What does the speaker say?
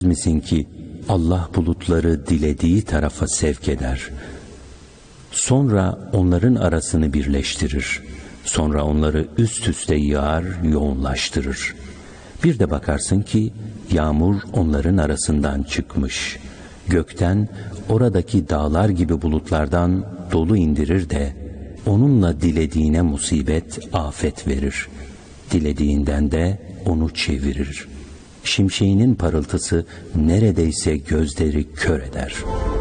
misin ki Allah bulutları dilediği tarafa sevk eder. Sonra onların arasını birleştirir. Sonra onları üst üste yağar, yoğunlaştırır. Bir de bakarsın ki yağmur onların arasından çıkmış. Gökten oradaki dağlar gibi bulutlardan dolu indirir de onunla dilediğine musibet, afet verir. Dilediğinden de onu çevirir. Şimşeğinin parıltısı neredeyse gözleri kör eder.